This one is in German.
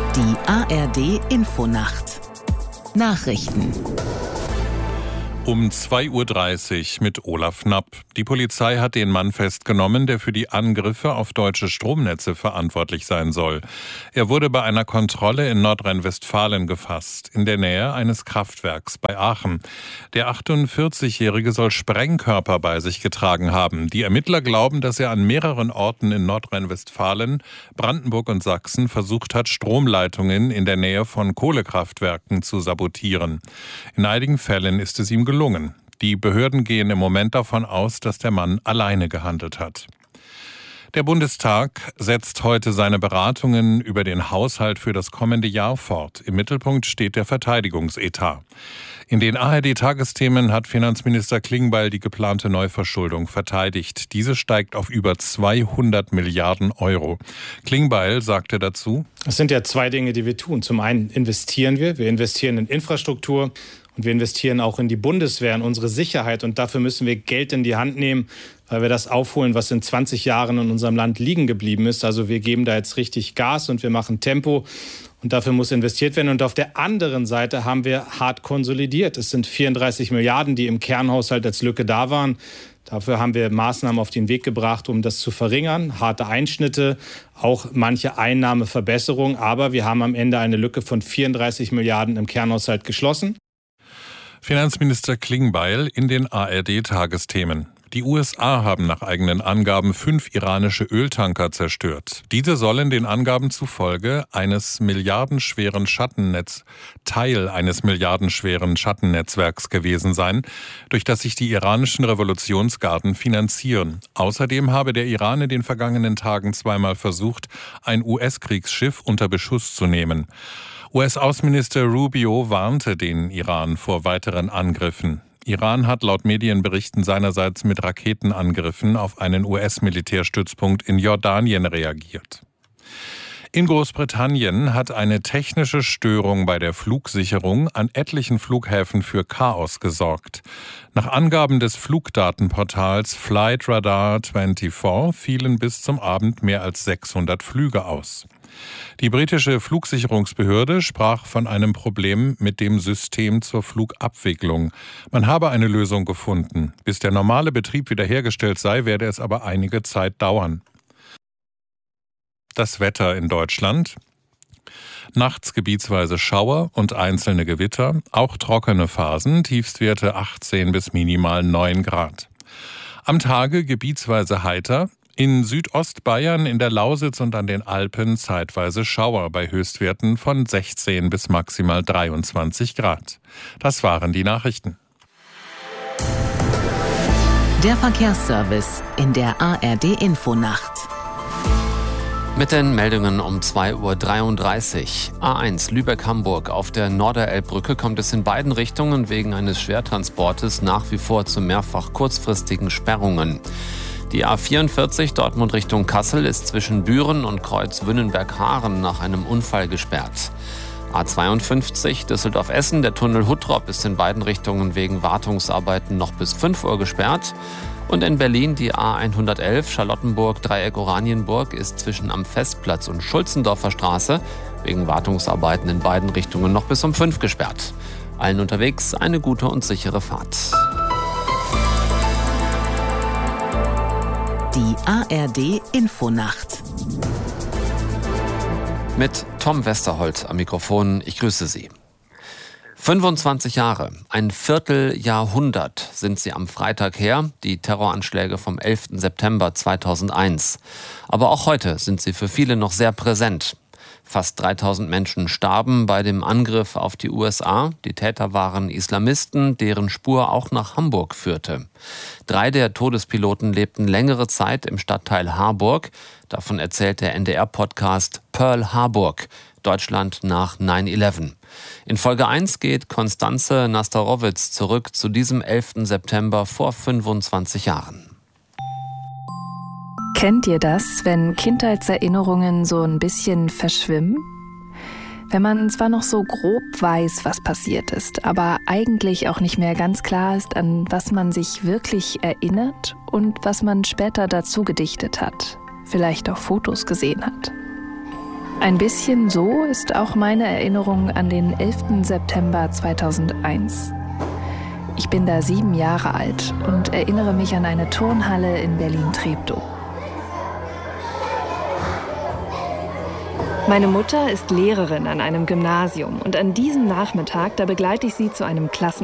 Die ARD-Infonacht. Nachrichten. Um 2:30 Uhr mit Olaf Knapp. Die Polizei hat den Mann festgenommen, der für die Angriffe auf deutsche Stromnetze verantwortlich sein soll. Er wurde bei einer Kontrolle in Nordrhein-Westfalen gefasst, in der Nähe eines Kraftwerks bei Aachen. Der 48-Jährige soll Sprengkörper bei sich getragen haben. Die Ermittler glauben, dass er an mehreren Orten in Nordrhein-Westfalen, Brandenburg und Sachsen versucht hat, Stromleitungen in der Nähe von Kohlekraftwerken zu sabotieren. In einigen Fällen ist es ihm gelungen. Die Behörden gehen im Moment davon aus, dass der Mann alleine gehandelt hat. Der Bundestag setzt heute seine Beratungen über den Haushalt für das kommende Jahr fort. Im Mittelpunkt steht der Verteidigungsetat. In den ARD-Tagesthemen hat Finanzminister Klingbeil die geplante Neuverschuldung verteidigt. Diese steigt auf über 200 Milliarden Euro. Klingbeil sagte dazu: Es sind ja zwei Dinge, die wir tun. Zum einen investieren wir. Wir investieren in Infrastruktur. Und wir investieren auch in die Bundeswehr, in unsere Sicherheit. Und dafür müssen wir Geld in die Hand nehmen, weil wir das aufholen, was in 20 Jahren in unserem Land liegen geblieben ist. Also wir geben da jetzt richtig Gas und wir machen Tempo. Und dafür muss investiert werden. Und auf der anderen Seite haben wir hart konsolidiert. Es sind 34 Milliarden, die im Kernhaushalt als Lücke da waren. Dafür haben wir Maßnahmen auf den Weg gebracht, um das zu verringern. Harte Einschnitte, auch manche Einnahmeverbesserungen. Aber wir haben am Ende eine Lücke von 34 Milliarden im Kernhaushalt geschlossen. Finanzminister Klingbeil in den ARD-Tagesthemen. Die USA haben nach eigenen Angaben 5 iranische Öltanker zerstört. Diese sollen den Angaben zufolge Teil eines milliardenschweren Schattennetzwerks gewesen sein, durch das sich die iranischen Revolutionsgarden finanzieren. Außerdem habe der Iran in den vergangenen Tagen zweimal versucht, ein US-Kriegsschiff unter Beschuss zu nehmen. US-Außenminister Rubio warnte den Iran vor weiteren Angriffen. Iran hat laut Medienberichten seinerseits mit Raketenangriffen auf einen US-Militärstützpunkt in Jordanien reagiert. In Großbritannien hat eine technische Störung bei der Flugsicherung an etlichen Flughäfen für Chaos gesorgt. Nach Angaben des Flugdatenportals Flightradar24 fielen bis zum Abend mehr als 600 Flüge aus. Die britische Flugsicherungsbehörde sprach von einem Problem mit dem System zur Flugabwicklung. Man habe eine Lösung gefunden. Bis der normale Betrieb wiederhergestellt sei, werde es aber einige Zeit dauern. Das Wetter in Deutschland. Nachts gebietsweise Schauer und einzelne Gewitter, auch trockene Phasen, Tiefstwerte 18 bis minimal 9 Grad. Am Tage gebietsweise heiter, in Südostbayern, in der Lausitz und an den Alpen zeitweise Schauer bei Höchstwerten von 16 bis maximal 23 Grad. Das waren die Nachrichten. Der Verkehrsservice in der ARD-Infonacht. Mit den Meldungen um 2:33 Uhr. A1 Lübeck-Hamburg. Auf der Norderelbbrücke kommt es in beiden Richtungen wegen eines Schwertransportes nach wie vor zu mehrfach kurzfristigen Sperrungen. Die A44 Dortmund Richtung Kassel ist zwischen Büren und Kreuz Wünnenberg-Haaren nach einem Unfall gesperrt. A52 Düsseldorf-Essen, der Tunnel Huttrop ist in beiden Richtungen wegen Wartungsarbeiten noch bis 5 Uhr gesperrt. Und in Berlin die A111 Charlottenburg-Dreieck-Oranienburg ist zwischen am Festplatz und Schulzendorfer Straße wegen Wartungsarbeiten in beiden Richtungen noch bis um 5 gesperrt. Allen unterwegs eine gute und sichere Fahrt. Die ARD-Infonacht. Mit Tom Westerholt am Mikrofon. Ich grüße Sie. 25 Jahre, ein Vierteljahrhundert sind sie am Freitag her, die Terroranschläge vom 11. September 2001. Aber auch heute sind sie für viele noch sehr präsent. Fast 3000 Menschen starben bei dem Angriff auf die USA. Die Täter waren Islamisten, deren Spur auch nach Hamburg führte. 3 der Todespiloten lebten längere Zeit im Stadtteil Harburg. Davon erzählt der NDR-Podcast Pearl Harburg, Deutschland nach 9/11. In Folge 1 geht Konstanze Nastarowitz zurück zu diesem 11. September vor 25 Jahren. Kennt ihr das, wenn Kindheitserinnerungen so ein bisschen verschwimmen? Wenn man zwar noch so grob weiß, was passiert ist, aber eigentlich auch nicht mehr ganz klar ist, an was man sich wirklich erinnert und was man später dazu gedichtet hat, vielleicht auch Fotos gesehen hat. Ein bisschen so ist auch meine Erinnerung an den 11. September 2001. Ich bin da 7 Jahre alt und erinnere mich an eine Turnhalle in Berlin-Treptow. Meine Mutter ist Lehrerin an einem Gymnasium und an diesem Nachmittag, da begleite ich sie zu einem Klassentreffen.